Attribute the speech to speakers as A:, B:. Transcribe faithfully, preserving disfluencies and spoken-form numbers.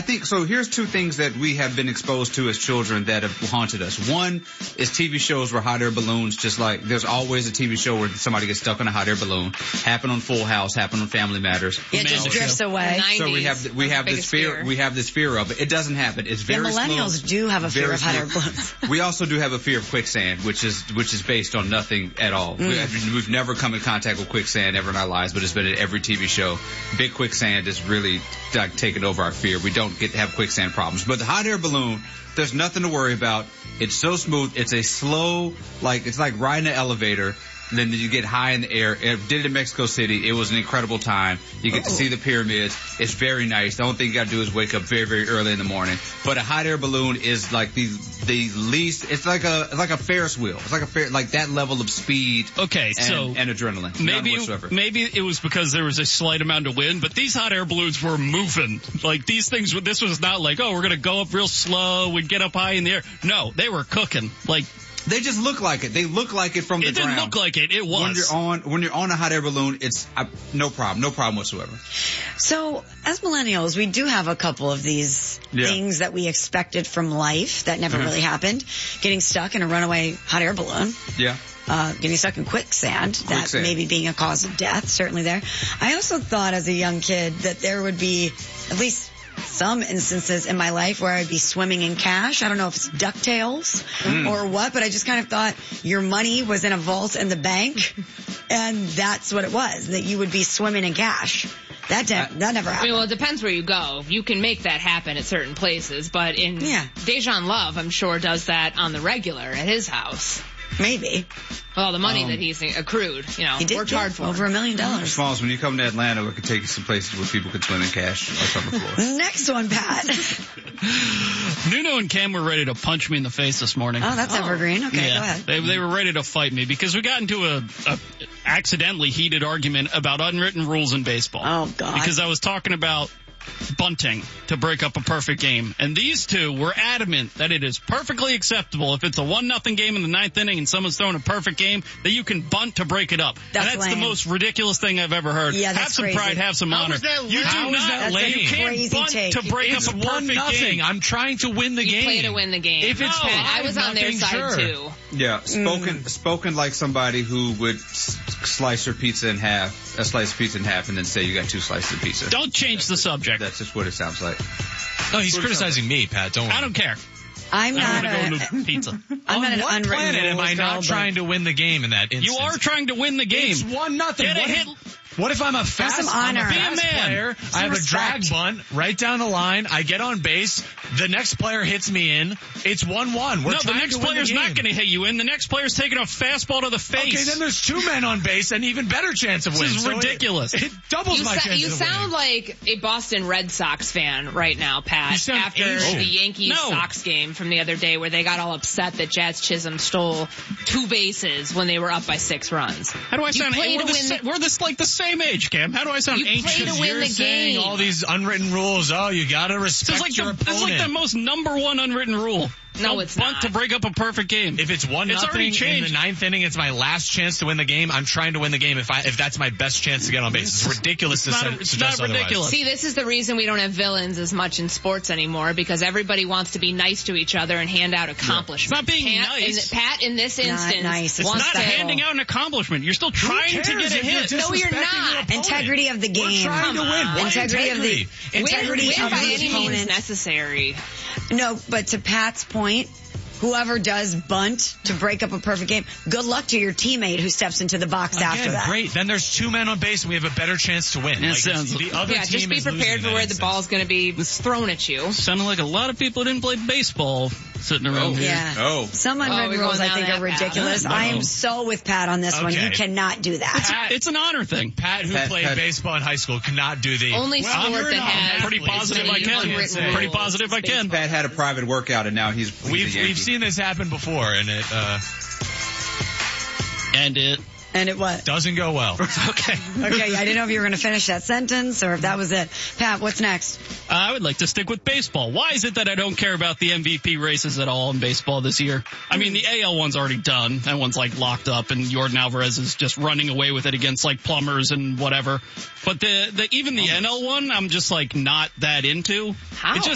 A: think so. Here's two things that we have been exposed to as children that have haunted us. One is T V shows where hot air balloons, just like there's always a T V show where somebody gets stuck on a hot air balloon. Happen on Full House, happen on Family Matters.
B: It just drifts away.
A: So we have we have this fear, fear we have this fear of it. It doesn't happen. It's very
B: yeah, millennials
A: slow,
B: do have a fear of hot air
A: slow.
B: balloons.
A: We also do have a fear of quicksand, which is which is based on nothing at all. Mm. We, we've never come in contact with quicksand ever in our lives, but it's been in every T V show. Big quicksand is really like, taking over our fear. We don't get to have quicksand problems. But the hot air balloon, there's nothing to worry about. It's so smooth. It's a slow, like it's like riding an elevator. And then you get high in the air. I did it in Mexico City. It was an incredible time. You get oh. to see the pyramids. It's very nice. The only thing you got to do is wake up very, very early in the morning. But a hot air balloon is like the the least. It's like a it's like a Ferris wheel. It's like a fair, like that level of speed.
C: Okay,
A: and,
C: so
A: and adrenaline.
C: Maybe maybe it was because there was a slight amount of wind, but these hot air balloons were moving. Like these things. This was not like oh we're gonna go up real slow and get up high in the air. No, they were cooking like.
A: They just look like it. They look like it from the
C: ground.
A: It
C: didn't look like it. It was.
A: When you're on, when you're on a hot air balloon, it's uh, no problem. No problem whatsoever.
B: So, as millennials, we do have a couple of these yeah. things that we expected from life that never mm-hmm. really happened. Getting stuck in a runaway hot air balloon.
A: Yeah.
B: Uh, getting stuck in quicksand, quicksand, that maybe being a cause of death, certainly there. I also thought as a young kid that there would be at least some instances in my life where I'd be swimming in cash. I don't know if it's DuckTales mm. or what, but I just kind of thought your money was in a vault in the bank, and that's what it was, that you would be swimming in cash. That de- that never happened.
D: I mean, well, it depends where you go. You can make that happen at certain places, but in
B: yeah.
D: Dejan Love, I'm sure, does that on the regular at his house.
B: Maybe.
D: Well, the money
A: um,
D: that he's accrued, you know,
B: he did
D: worked hard for.
B: Over a million dollars.
A: Smalls, when you come to Atlanta, we could take you some places where people could swim in cash or on the floor.
B: Next one, Pat.
C: Nuno and Cam were ready to punch me in the face this morning.
B: Oh, that's oh. evergreen. Okay,
C: yeah.
B: go ahead.
C: They, they were ready to fight me because we got into a, a accidentally heated argument about unwritten rules in baseball.
B: Oh, God.
C: Because I was talking about bunting to break up a perfect game. And these two were adamant that it is perfectly acceptable if it's a one nothing game in the ninth inning and someone's throwing a perfect game that you can bunt to break it up.
B: That's,
C: and that's
B: lame.
C: the most ridiculous thing I've ever heard.
B: Yeah, that's
C: have some
B: crazy.
C: pride, have some
E: How
C: honor.
E: is that
C: You do
E: How
C: not.
E: is that
B: that's
E: lame?
C: You can't
B: crazy
C: bunt
B: take.
C: to break
E: it's
C: up a
E: one
C: perfect
E: nothing.
C: game.
E: I'm trying to win the
D: you
E: game.
D: play to win the game.
E: If it's
D: no,
E: five
D: I was on their
E: nothing,
D: side
E: sure.
D: too.
A: Yeah, spoken
B: Mm.
A: spoken like somebody who would s- slice your pizza in half, a slice of pizza in half, and then say you got two slices of pizza.
C: Don't change the subject.
A: That's just what it sounds like.
E: No, he's criticizing me, Pat. Don't worry.
C: I don't care.
B: I'm
C: I
B: not
C: want to go
B: a,
C: into pizza.
B: I'm
E: on
B: not an
E: what
B: unwritten
E: planet am I
B: rules
E: not
B: girl,
E: trying
B: but-
E: to win the game in that instance?
C: You are trying to win the game.
E: It's one nothing.
C: Get a
E: What
C: hit.
E: if, what if I'm a fast,
B: some
E: I'm a
B: honor.
C: Be a
E: fast
C: man.
E: player?
B: Some
E: I have
B: respect.
E: a drag bunt right down the line. I get on base. The next player hits me in. It's one one. We're
C: no, the
E: trying
C: next
E: to win
C: player's
E: the
C: not
E: game.
C: going to hit you in. The next player's taking a fastball to the face.
E: Okay, then there's two men on base, and even better chance of
C: This
E: winning.
C: is
E: So it-
C: ridiculous.
E: It, doubles
D: You,
E: my
D: sa-
E: chances
D: you
E: of
D: sound
E: winning.
D: like a Boston Red Sox fan right now, Pat,
E: You sound
D: after
E: ancient.
D: the Yankees-Sox game from the other day where they got all upset that Jazz Chisholm stole two bases when they were up by six runs.
C: How do I
D: You
C: sound?
D: play
C: We're,
D: to
C: the,
D: win
C: sa-
D: the-
C: we're this like the same age, Cam. How do I sound
D: You play
C: ancient?
D: to win
E: You're
D: the
E: saying
D: game.
E: all these unwritten rules. Oh, you gotta respect
C: It's like
E: your
C: the,
E: opponent.
C: it's like the most number one unwritten rule.
D: No,
C: Don't
D: it's
C: bunt
D: not.
C: to break up a perfect game.
E: If it's one
C: It's already
E: nothing in the
C: changed.
E: ninth inning, it's my last chance to win the game. I'm trying to win the game if I if that's my best chance to get on base. It's ridiculous
C: It's
E: to
C: not-
E: su-
C: it's
E: suggest
C: not ridiculous.
E: otherwise.
D: See, this is the reason we don't have villains as much in sports anymore, because everybody wants to be nice to each other and hand out accomplishments.
C: It's not being
D: Pat,
C: nice.
D: In, Pat, in this
B: Not
D: instance,
B: nice.
C: It's
D: wants
C: not
D: to
C: handing out an accomplishment. You're still trying to
E: cares
C: get a
E: if you're
C: hit.
D: No, you're
E: disrespecting your
D: not.
E: opponent?
B: Integrity of the
E: We're
B: game.
E: trying to
D: Come
E: win.
D: on.
E: What
B: Integrity of the-
E: integrity?
B: integrity
D: win,
B: of
D: win by
B: the
D: any
B: opponent.
D: means necessary.
B: No, but to Pat's point, whoever does bunt to break up a perfect game, good luck to your teammate who steps into the box
E: Again,
B: after that.
E: great. Then there's two men on base, and we have a better chance to win.
C: It
E: Like,
C: sounds-
E: the other
D: Yeah,
E: team
D: just be
E: is
D: prepared
E: losing
D: for
E: in
D: where
E: that
D: the
E: instance.
D: ball's going to be thrown at you.
C: Sounding like a lot of people who didn't play baseball sitting around here.
B: Yeah.
A: Oh.
B: Some
D: Oh,
B: unwritten
D: we're
B: rules
D: going
B: I think
D: down
B: are
D: that path.
B: ridiculous.
C: No.
B: I am so with Pat on this one.
E: Okay.
B: You cannot do that.
E: Pat-
C: It's an honor thing.
E: Pat, who
A: Pat-
E: played
A: Pat-
E: baseball in high school, cannot do the
D: Only
E: well,
D: sport
E: you're
D: that
E: not
D: has-
E: an
C: Pretty
E: athlete,
C: positive
E: so
C: I
E: you
C: can.
E: can't say.
C: Pretty positive I can.
A: Pat had a private workout, and now he's, he's
E: We've
A: a Yankee.
E: we've seen this happen before, and it uh,
C: And it.
B: And it what?
E: doesn't go well.
C: Okay.
B: Okay, I didn't know if you were going to finish that sentence or if that was it. Pat, what's next?
C: I would like to stick with baseball. Why is it that I don't care about the M V P races at all in baseball this year? I mean, the A L one's already done. That one's like locked up, and Jordan Alvarez is just running away with it against like plumbers and whatever. But the, the even the N L one, I'm just like not that into.
D: How?
C: It just